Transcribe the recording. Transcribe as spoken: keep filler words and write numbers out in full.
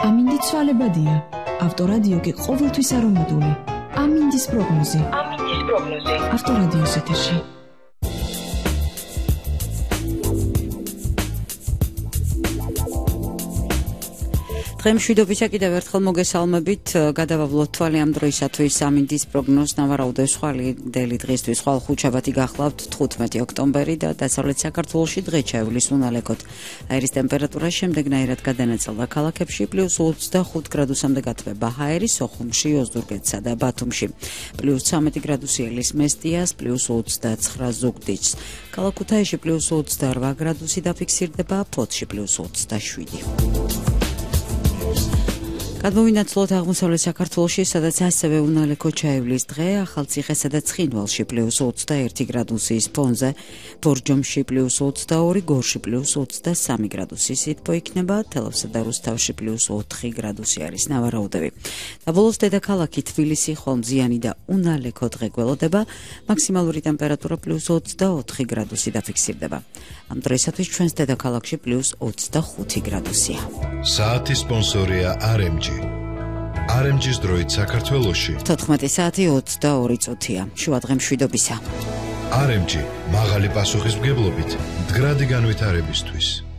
ამინდი ცვალებადია. ავტორადიო კი ყოველთვის არომატული. ამინდის პროგნოზი. ამინდის პროგნოზი. ავტორადიოს ეთერში. დღემ მშვიდობისა კიდევ ერთხელ მოგესალმებით. გადავავლოთ თვალი ამ დროისათვის ამინდის პროგნოზს ნავარაუდევს ხვალიდელი დღისთვის. ხვალ ხუთშაბათი გახლავთ თხუთმეტი ოქტომბერი და დასავლეთ საქართველოში დღე ჩაივლის უნალეკოთ. აირის ტემპერატურა შემდეგნაირად გადანაწილდა ქალაქებში პლუს ოცდახუთ გრადუსამდე გათბება ჰაერი, სოხუმში, ოზურგეთსა და ბათუმში. პლუს ცამეტი გრადუსი ელის მესტიას, პლუს ოცდაცხრა ზუგდიდს. ქალაქ ქუთაისში პლუს ოცდარვა გრადუსი დაფიქსირდება, ფოთში პლუს ოცდაშვიდი. გადმოვინაცვლოთ აღმოსავლეთ საქართველოში, სადაც ასევე უნალეკო ჩაივლის დღე, ახალციხესა და ცხინვალში პლუს ოცდაერთი გრადუსის ფონზე, ბორჯომში პლუს ოცდაორი, გორში პლუს ოცდასამი გრადუსი სითბო იქნება, თელავსა და რუსთავში პლუს ოთხი გრადუსი არის ნავარაუდები. და ბოლოს დედაქალაქი თბილისი ხვალმძიანი და უნალეკო დღე გველოდება, მაქსიმალური ტემპერატურა პლუს ოცდაოთხი გრადუსი დაფიქსირდება. ამ დროისათვის ჩვენს დედაქალაქში პლუს ოცდახუთი გრადუსია. საათის სპონსორია არ ემ ჯი. არ ემ ჯის დროით საქართველოში თოთხმეტი საათი ოცდაორი წუთია. შუა დღე მშვიდობისა. არ ემ ჯი მაღალი პასუხისმგებლობით მდგრადი განვითარებისთვის.